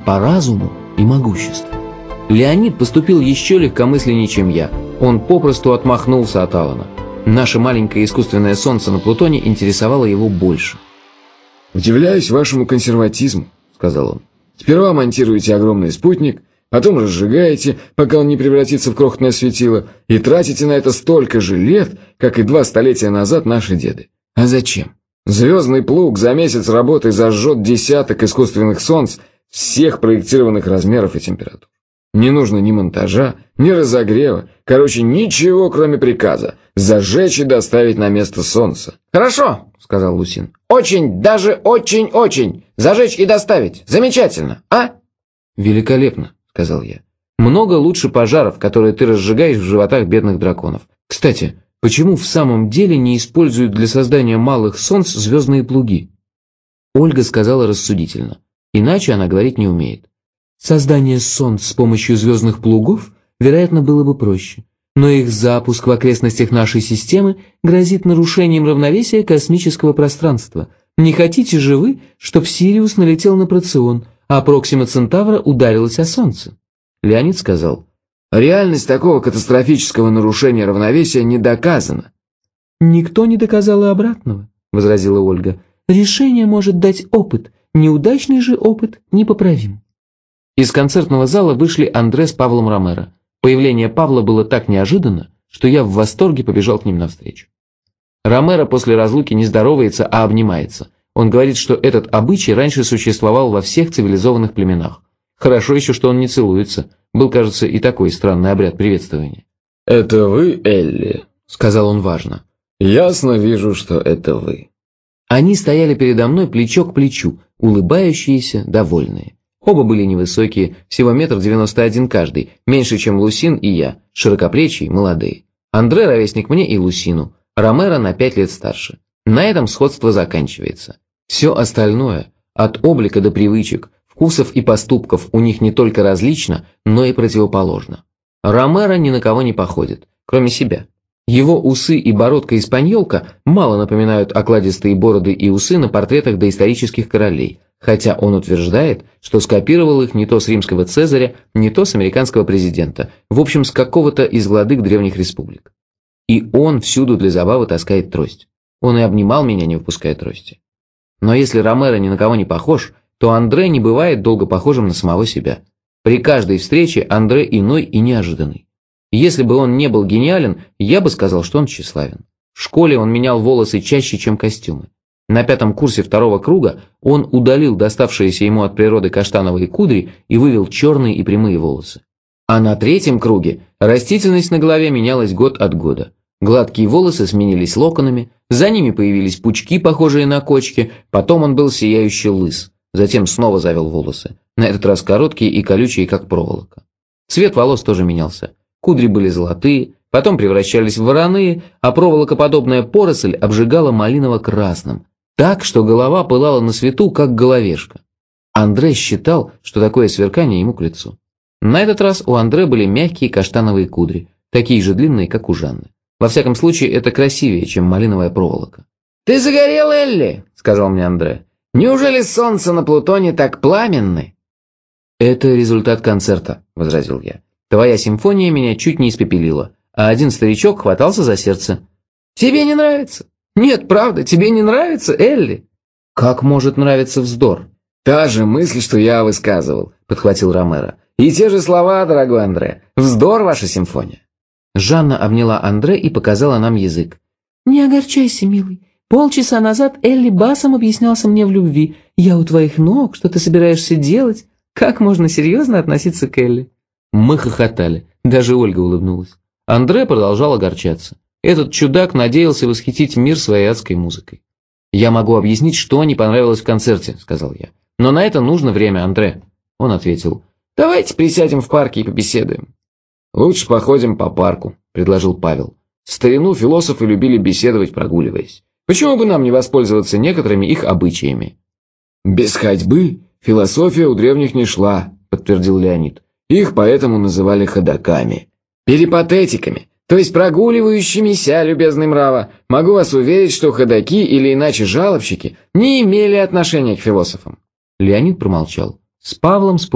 по разуму и могуществу. Леонид поступил еще легкомысленнее, чем я. Он попросту отмахнулся от Алана. Наше маленькое искусственное солнце на Плутоне интересовало его больше. «Удивляюсь вашему консерватизму», — сказал он. «Сперва монтируете огромный спутник, потом разжигаете, пока он не превратится в крохотное светило, и тратите на это столько же лет, как и 2 столетия назад наши деды. А зачем? Звездный плуг за месяц работы зажжет десяток искусственных солнц всех проектированных размеров и температур. Не нужно ни монтажа, ни разогрева, короче, ничего, кроме приказа – зажечь и доставить на место солнца». «Хорошо», – сказал Лусин. «Очень, даже очень-очень. Зажечь и доставить. Замечательно, а?» «Великолепно», – сказал я. «Много лучше пожаров, которые ты разжигаешь в животах бедных драконов. Кстати, почему в самом деле не используют для создания малых солнц звездные плуги?» Ольга сказала рассудительно. Иначе она говорить не умеет. Создание солнц с помощью звездных плугов, вероятно, было бы проще. Но их запуск в окрестностях нашей системы грозит нарушением равновесия космического пространства. Не хотите же вы, чтоб Сириус налетел на Процион, а Проксима Центавра ударилась о Солнце? Леонид сказал: «Реальность такого катастрофического нарушения равновесия не доказана». «Никто не доказал и обратного», — возразила Ольга. «Решение может дать опыт, неудачный же опыт непоправим». Из концертного зала вышли Андре с Павлом Ромеро. Появление Павла было так неожиданно, что я в восторге побежал к ним навстречу. Ромеро после разлуки не здоровается, а обнимается. Он говорит, что этот обычай раньше существовал во всех цивилизованных племенах. Хорошо еще, что он не целуется. Был, кажется, и такой странный обряд приветствования. «Это вы, Элли?» – сказал он важно. «Ясно вижу, что это вы». Они стояли передо мной плечо к плечу, улыбающиеся, довольные. Оба были невысокие, всего 1,91 м каждый, меньше, чем Лусин и я, широкоплечие, молодые. Андре ровесник мне и Лусину, Ромеро на 5 лет старше. На этом сходство заканчивается. Все остальное, от облика до привычек, вкусов и поступков, у них не только различно, но и противоположно. Ромеро ни на кого не походит, кроме себя. Его усы и бородка-испаньолка мало напоминают окладистые бороды и усы на портретах доисторических королей, хотя он утверждает, что скопировал их не то с римского Цезаря, не то с американского президента, в общем, с какого-то из владык древних республик. И он всюду для забавы таскает трость. Он и обнимал меня, не выпуская трости. Но если Ромеро ни на кого не похож, то Андре не бывает долго похожим на самого себя. При каждой встрече Андре иной и неожиданный. Если бы он не был гениален, я бы сказал, что он тщеславен. В школе он менял волосы чаще, чем костюмы. На 5-м курсе 2-го круга он удалил доставшиеся ему от природы каштановые кудри и вывел черные и прямые волосы. А на 3-м круге растительность на голове менялась год от года. Гладкие волосы сменились локонами, за ними появились пучки, похожие на кочки, потом он был сияюще лыс, затем снова завел волосы, на этот раз короткие и колючие, как проволока. Цвет волос тоже менялся. Кудри были золотые, потом превращались в вороные, а проволокоподобная поросль обжигала малиново-красным, так, что голова пылала на свету, как головешка. Андре считал, что такое сверкание ему к лицу. На этот раз у Андре были мягкие каштановые кудри, такие же длинные, как у Жанны. Во всяком случае, это красивее, чем малиновая проволока. «Ты загорел, Элли?» – сказал мне Андре. «Неужели солнце на Плутоне так пламенны?» «Это результат концерта», – возразил я. «Твоя симфония меня чуть не испепелила, а один старичок хватался за сердце». «Тебе не нравится? Нет, правда, тебе не нравится, Элли?» «Как может нравиться вздор?» «Та же мысль, что я высказывал», – подхватил Ромеро. «И те же слова, дорогой Андре. Вздор ваша симфония». Жанна обняла Андре и показала нам язык. «Не огорчайся, милый. Полчаса назад Элли басом объяснялся мне в любви. Я у твоих ног, что ты собираешься делать? Как можно серьезно относиться к Элли?» Мы хохотали, даже Ольга улыбнулась. Андре продолжал огорчаться. Этот чудак надеялся восхитить мир своей адской музыкой. «Я могу объяснить, что не понравилось в концерте», — сказал я. «Но на это нужно время, Андре». Он ответил: «Давайте присядем в парке и побеседуем». «Лучше походим по парку», — предложил Павел. «В старину философы любили беседовать, прогуливаясь. Почему бы нам не воспользоваться некоторыми их обычаями?» «Без ходьбы философия у древних не шла», — подтвердил Леонид. «Их поэтому называли ходоками». «Перипатетиками, то есть прогуливающимися, любезный мрава. Могу вас уверить, что ходоки или иначе жалобщики не имели отношения к философам». Леонид промолчал. С Павлом спорить